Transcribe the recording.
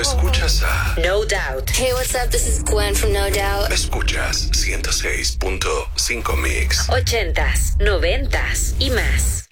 Escuchas a No Doubt. Hey, what's up? This is Gwen from No Doubt. Escuchas 106.5 Mix. 80s, 90s y más.